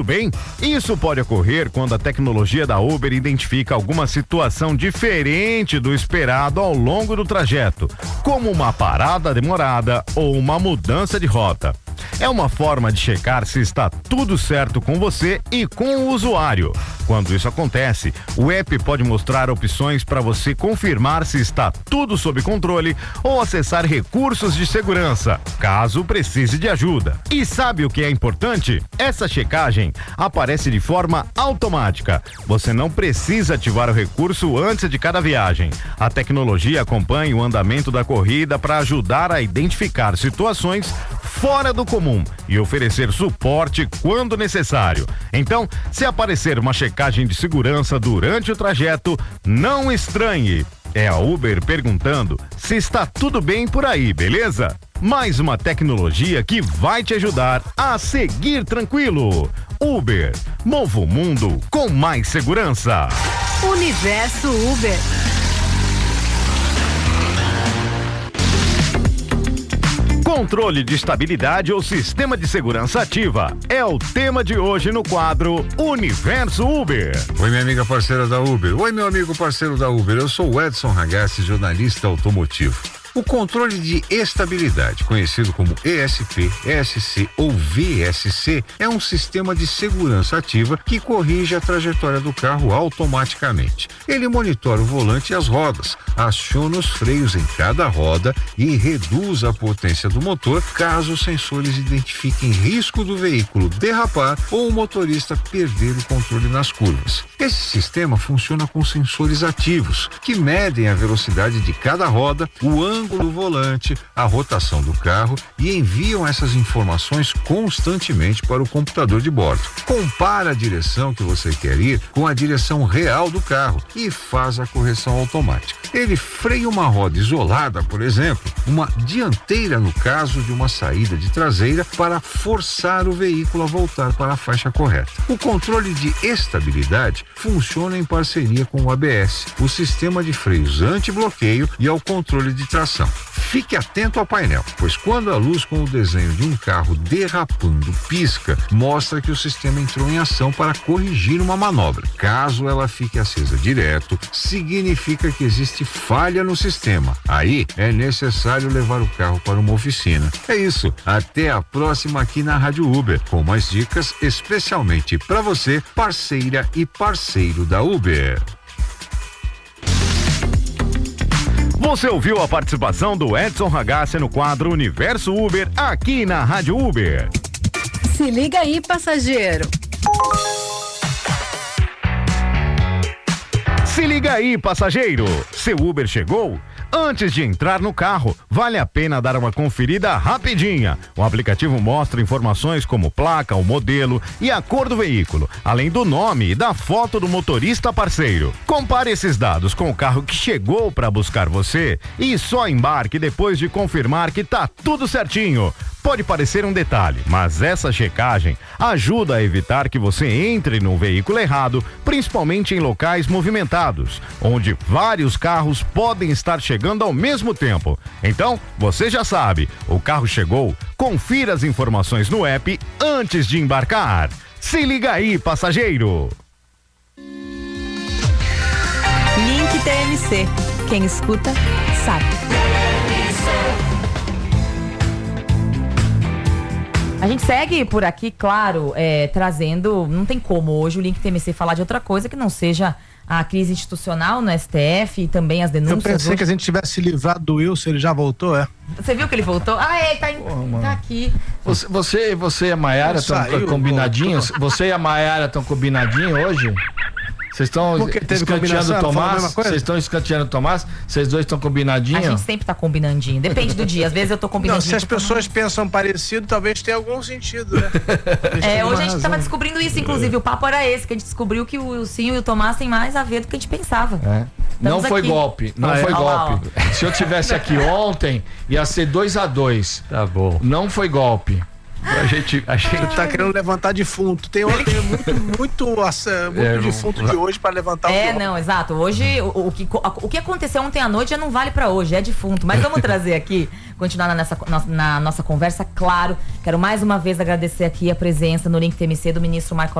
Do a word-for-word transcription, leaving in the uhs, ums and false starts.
bem? Isso pode ocorrer quando a tecnologia da Uber identifica alguma situação diferente do esperado ao longo do trajeto, como uma parada demorada ou uma mudança de rota. É uma forma de checar se está tudo certo com você e com o usuário. Quando isso acontece, o app pode mostrar opções para você confirmar se está tudo sob controle ou acessar recursos de segurança, caso precise de ajuda. E sabe o que é importante? Essa checagem aparece de forma automática. Você não precisa ativar o recurso antes de cada viagem. A tecnologia acompanha o andamento da corrida para ajudar a identificar situações fora do comum e oferecer suporte quando necessário. Então, se aparecer uma checagem de segurança durante o trajeto, não estranhe. É a Uber perguntando se está tudo bem por aí, beleza? Mais uma tecnologia que vai te ajudar a seguir tranquilo. Uber, mova o mundo com mais segurança. Universo Uber. Controle de estabilidade ou sistema de segurança ativa é o tema de hoje no quadro Universo Uber. Oi, minha amiga parceira da Uber. Oi, meu amigo parceiro da Uber. Eu sou o Edson Ragazzi, jornalista automotivo. O controle de estabilidade, conhecido como E S P, E S C ou V S C, é um sistema de segurança ativa que corrige a trajetória do carro automaticamente. Ele monitora o volante e as rodas, aciona os freios em cada roda e reduz a potência do motor caso os sensores identifiquem risco do veículo derrapar ou o motorista perder o controle nas curvas. Esse sistema funciona com sensores ativos, que medem a velocidade de cada roda, o ângulo do volante, a rotação do carro e enviam essas informações constantemente para o computador de bordo. Compara a direção que você quer ir com a direção real do carro e faz a correção automática. Ele freia uma roda isolada, por exemplo, uma dianteira no caso de uma saída de traseira, para forçar o veículo a voltar para a faixa correta. O controle de estabilidade funciona em parceria com o A B S, o sistema de freios anti-bloqueio, e ao controle de tração. Fique atento ao painel, pois quando a luz com o desenho de um carro derrapando pisca, mostra que o sistema entrou em ação para corrigir uma manobra. Caso ela fique acesa direto, significa que existe falha no sistema. Aí é necessário levar o carro para uma oficina. É isso, até a próxima aqui na Rádio Uber, com mais dicas especialmente para você, parceira e parceiro da Uber. Você ouviu a participação do Edson Ragazzi no quadro Universo Uber aqui na Rádio Uber. Se liga aí, passageiro. Se liga aí, passageiro. Seu Uber chegou? Antes de entrar no carro, vale a pena dar uma conferida rapidinha. O aplicativo mostra informações como placa, o modelo e a cor do veículo, além do nome e da foto do motorista parceiro. Compare esses dados com o carro que chegou para buscar você e só embarque depois de confirmar que tá tudo certinho. Pode parecer um detalhe, mas essa checagem ajuda a evitar que você entre no veículo errado, principalmente em locais movimentados, onde vários carros podem estar chegando ao mesmo tempo. Então, você já sabe, o carro chegou, confira as informações no app antes de embarcar. Se liga aí, passageiro! Link T M C. Quem escuta, sabe. A gente segue por aqui, claro, é, trazendo, não tem como hoje o Link T M C falar de outra coisa que não seja a crise institucional no S T F e também as denúncias. Eu pensei hoje que a gente tivesse livrado do Wilson, ele já voltou, é? Você viu que ele voltou? Ah, é, tá, em, Porra, tá aqui. Você, você, você e a Maiara estão combinadinhos? Você e a Maiara estão combinadinhos hoje? Vocês estão escanteando o Tomás? Vocês estão escanteando o Tomás? Vocês dois estão combinadinhos? A gente sempre tá combinandinho. Depende do dia. Às vezes eu tô combinandinho. Não, se as pessoas pensam parecido, talvez tenha algum sentido, né? É, hoje a gente tava descobrindo isso, inclusive. O papo era esse, que a gente descobriu que o Wilson e o Tomás têm mais a ver do que a gente pensava. É. Não foi aqui. golpe, não ah, foi é. golpe. Olá, se eu tivesse aqui ontem, ia ser dois a dois. Tá bom. Não foi golpe. A gente, a gente tá querendo levantar defunto. Tem, tem muito, muito, muito é, defunto de hoje para levantar. É, não, exato. Hoje, o, o, que, o que aconteceu ontem à noite já não vale para hoje, é defunto. Mas vamos trazer aqui, continuar nessa, na, na nossa conversa, claro. Quero mais uma vez agradecer aqui a presença no Link T M C do ministro Marco